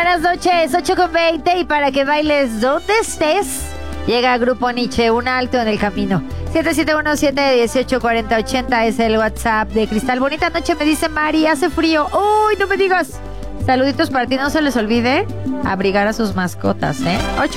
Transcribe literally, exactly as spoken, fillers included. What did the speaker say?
Buenas noches, ocho con veinte, y para que bailes donde estés, llega Grupo Nietzsche, un alto en el camino. siete siete uno siete uno ocho cuatro cero ocho cero es el WhatsApp de Cristal. Bonita noche, me dice Mari, hace frío. Uy, no me digas. Saluditos para ti, no se les olvide abrigar a sus mascotas, ¿eh? ocho